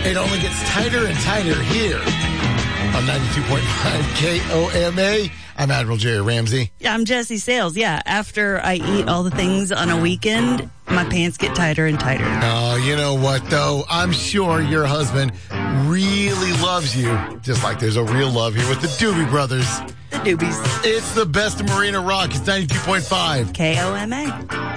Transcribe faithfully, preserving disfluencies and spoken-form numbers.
It only gets tighter and tighter here on ninety-two point five K O M A. I'm Admiral Jerry Ramsey. Yeah, I'm Jesse Sales. Yeah, after I eat all the things on a weekend, my pants get tighter and tighter. Oh, you know what, though? I'm sure your husband really loves you, just like there's a real love here with the Doobie Brothers. The Doobies. It's the best of Marina Rock. It's ninety-two point five K O M A.